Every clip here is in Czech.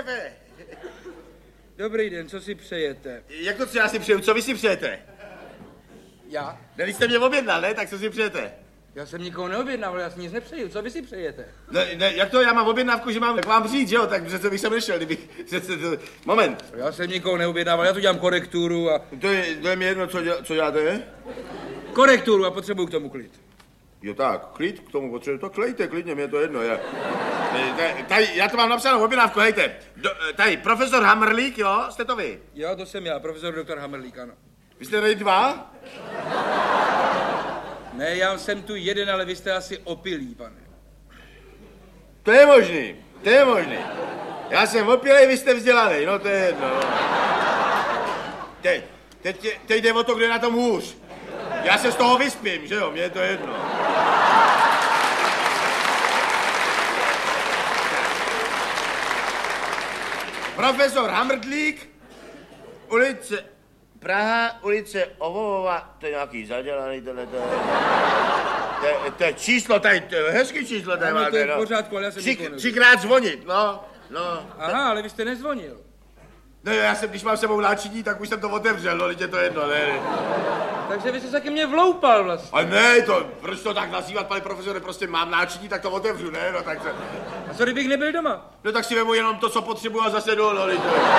šéfe. Dobrý den, co si přejete? Jak to, co já si přeju, co vy si přejete? Já? Ne, vy jste mě objednal, ne? Tak co si přejete? Já jsem nikoho neobjednával, já si nic nepřeju, co vy si přejete? Ne, jak to, já mám objednávku, že mám k vám přijít, že jo? Tak přece bych sem nešel, kdybych... Moment. Já jsem nikoho neobjednával, já tu dělám korekturu a... To je mi jedno, co děláte? Korekturu a potřebuju k tomu klid. Jo tak, klid k tomu potřebuji, to klejte klidně, mě je to jedno. Tady, já to mám napsanou objednávku, hejte. Tady, profesor Hamrlík, jo? Jste to vy? Jo, to jsem já, profesor doktor Hamrlík, ano. Vy jste tady dva? Ne, já jsem tu jeden, ale vy jste asi opilý, pane. To je možný, to je možný. Já jsem opilej, vy jste vzdělaný, no to je jedno. Teď jde o to, kdo je na tom hůř. Já se z toho vyspím, že jo, mně je to jedno. Profesor Hamrlík, ulice Praha, ulice Ovova, to je nějaký zadělaný, to je číslo, tady, to je hezký číslo, tady máte, to je v pořádku, ale já jsem třikrát zvonit, no. Aha, ale vy jste nezvonil. Ne, já jsem, když mám sebou náčiní, tak už jsem to otevřel, no, je to jedno, ne. Takže vy jste se ke mně vloupal vlastně. A ne, proč to tak nazývat, pane profesore, prostě mám náčiní, tak to otevřu, ne, no tak se... A co kdybych nebyl doma? No tak si vemu jenom to, co potřebuji a zase jdu, no,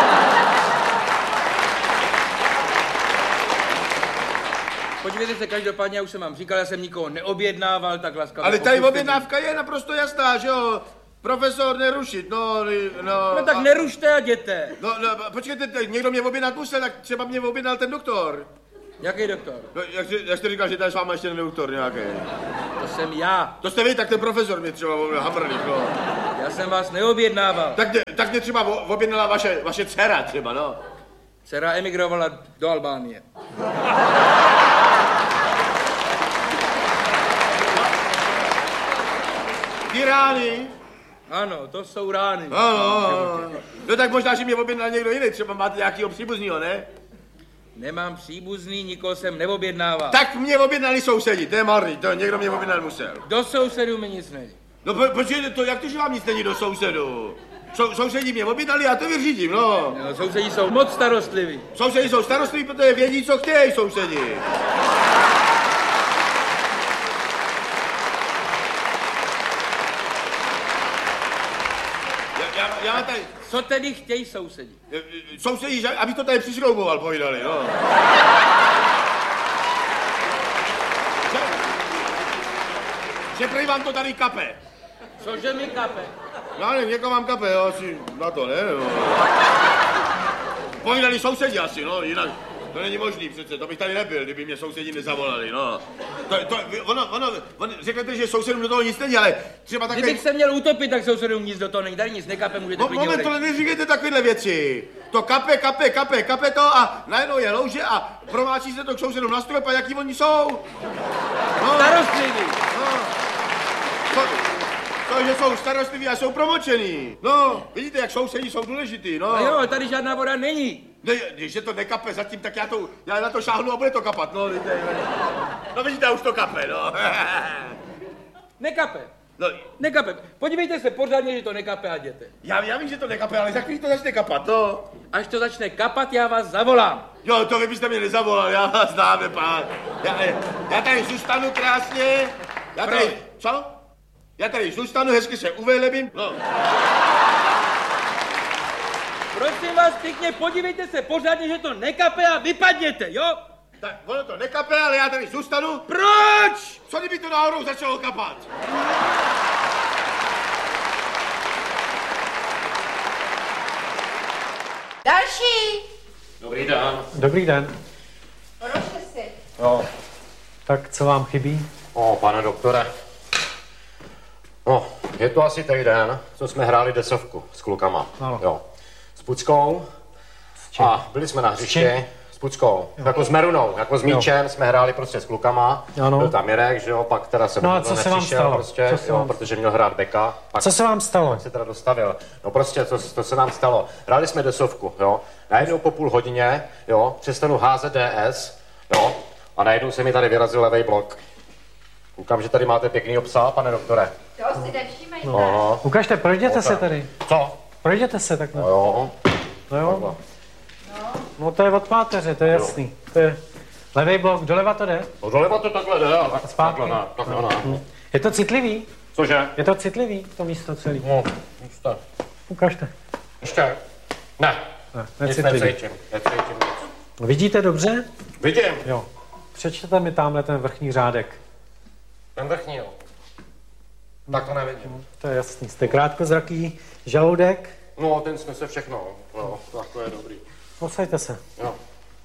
Podívejte se, každopádně, já už jsem vám říkal, já jsem nikoho neobjednával, tak laskavě. Ale tady objednávka je naprosto jasná, že jo? Profesor, nerušit, no. No tak nerušte a jděte. No, počkejte, někdo mě objednat musel, tak třeba mě objednal ten doktor. Jaký doktor? No, jak jste říkal, že tady s váma ještě ten doktor nějaký. To jsem já. To jste vy, tak ten profesor mě třeba Hamrlík, no. Já jsem vás neobjednával. Tak mě třeba objednala vaše dcera třeba, no. Dcera emigrovala do Albánie. Ty rány? Ano, to jsou rány. Ano. No tak možná, že mě objednal někdo jiný, třeba máte nějakýho příbuznýho, ne? Nemám příbuzný, nikoho jsem neobjednával. Tak mě objednali sousedi, to je marný, to někdo mě objednal musel. Do sousedů mi nic není. No počkejte, to jak to, že vám nic není do sousedů? Sousedi mě objednali, já to vyřídím, no. No, sousedi jsou moc starostliví. Sousedi jsou starostliví, protože vědí, co chtějí sousedi. Já tady... Co tedy chtějí sousedi? Sousedi, aby to tady přišrouboval, povídali, no. Že prý vám to tady kape. Cože mi kape? Já nevím, někdo mám kape, jo, asi na to, ne? No. Povídali sousedi asi, no, jinak to není možný přece, to bych tady nebyl, kdyby mě sousedi nezavolali, no. Ono, řeknete, že sousedům do toho nic není, ale třeba takhle... Kdybych se měl utopit, tak sousedům nic do toho není, tady nic nekape, můžete klidně Moment, tohle neříkejte takovéhle věci. To kape to a najednou je louže a promáčí se to k sousedům na strop a jaký oni jsou. No. Starostliví. No. To, že jsou starostliví a jsou promočený. No, vidíte, jak sousedí jsou důležitý, no. A jo, tady žádná voda není. Ne, když to nekape zatím, tak já na to šáhnu a bude to kapat, no. Vidíte, už to kape, no. Nekape. No. Nekape. Podívejte se pořádně, že to nekape a jděte. Já vím, že to nekape, ale za chvíli to začne kapat, no. Až to začne kapat, já vás zavolám. Jo, to vy byste mě nezavolal, já vás znám, pán. Já tady zůstanu krásně. Co? Já tady zůstanu, hezky se uvelebím. No. Prosím vás pěkně, podívejte se pořádně, že to nekape a vypadněte, jo? Tak ono to nekape, ale já tady zůstanu. Proč? Co kdyby to náhodou začalo kapat? Další. Dobrý den. Dobrý den. Rošte si. Jo. Tak co vám chybí? Pane doktore. No, je to asi týden, co jsme hráli desovku s klukama. Ano. Jo. S Puckou. A byli jsme na hřišti. S Puckou. Jo. Jako s Merunou, jako s míčem jsme hráli prostě s klukama. Ano. Byl tam Mirek, že jo, pak teda se No a co se vám stalo? Prostě, protože měl hrát beka. Pak Co se vám stalo? se teda dostavil. No prostě, to se nám stalo. Hráli jsme desovku, jo. Najednou po půl hodině, jo, přestanu házet DS, jo. A najednou se mi tady vyrazil levej blok. Koukám, že tady máte pěknýho psa, pane doktore. To si nevšímejte. No. Ukažte, projděte se tady. Co? Projděte se takhle. No jo. No jo. No to je od páteře, to je jasný. To je levý blok, doleva to jde. No doleva to takhle jde, ale Zpátky. takhle ne. Je to citlivý? Cože? Je to citlivý, to místo celý. No, ještě. Ukažte. Ještě. Ne. Ne, Nic necitlivý. necítím nic. Vidíte dobře? Vidím. Jo. Přečtěte mi tamhle ten vrchní řádek. Ten vrchní, jo. Tak to nevidím. To je jasný. Jste krátkozraký žaludek. No, ten snese všechno. No, tak to je dobrý. Posaďte se. Jo.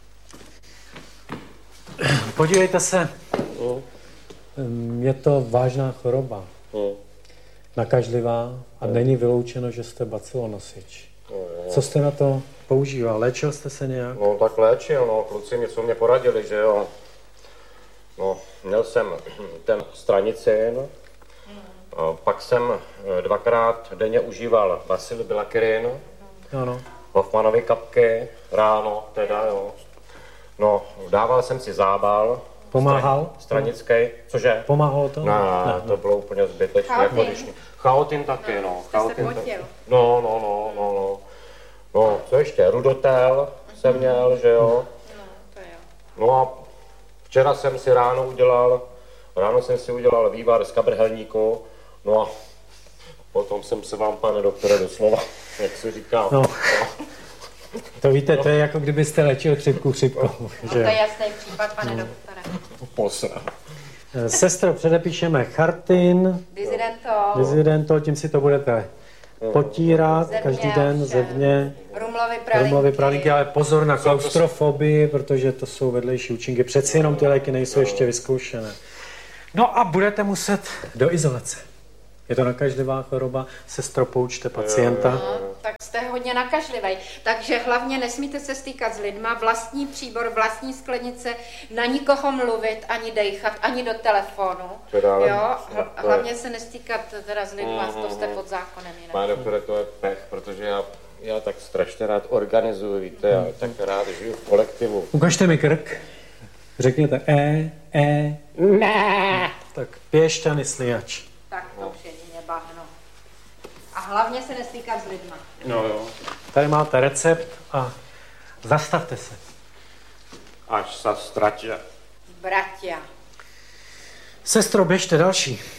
Podívejte se. No. Je to vážná choroba. No. Nakažlivá a není vyloučeno, že jste bacilonosič. Co jste na to používal? Léčil jste se nějak? No tak léčil, no, kluci něco mě poradili, že jo. No, měl jsem ten stranicin, pak jsem 2krát denně užíval bacilobacillin, Ano. Hoffmanovy kapky, ráno teda, jo. No, dával jsem si zábal. Pomáhal? Stranický, cože? Pomáhalo to? Ne, to bylo úplně zbytečné. Chaotin? Chaotin taky, no. Chaotin se potil. No. No, co ještě? Rudotel jsem měl, že jo? No, to jo. No a včera jsem si ráno jsem si udělal vývar z kabrhelníku, no a potom jsem se vám, pane doktore, doslova, jak se říká. No. To víte, to je jako kdybyste léčil chřipku chřipkou. No, Že? to je jasný případ, pane doktore. Posra. Sestro, předepíšeme chartin, dizidentol, tím si to budete potírat Zevně, každý den ovšem. zevně. Rumlovy pralinky, ale pozor na klaustrofobii, protože to jsou vedlejší účinky. Přeci jenom ty léky nejsou ještě vyzkoušené. No a budete muset do izolace. Je to nakažlivá choroba, sestro, poučte pacienta. No, tak jste hodně nakažlivý. Takže hlavně nesmíte se stýkat s lidma, vlastní příbor, vlastní sklenice, na nikoho mluvit, ani dejchat, ani do telefonu. Jo, hlavně se nestýkat teda s lidma, to jste pod zákonem jinak. Pane doktore, to je pech, protože já tak strašně rád organizuju, víte, já tak rád žiju v kolektivu. Ukažte mi krk. Řekněte ne. Tak pěšťany slijač. Tak to už jedině bahno. A hlavně se nestýkat s lidma. No jo. Tady máte recept a zastavte se. Až sa ztratě. Bratia. Sestro, běžte další.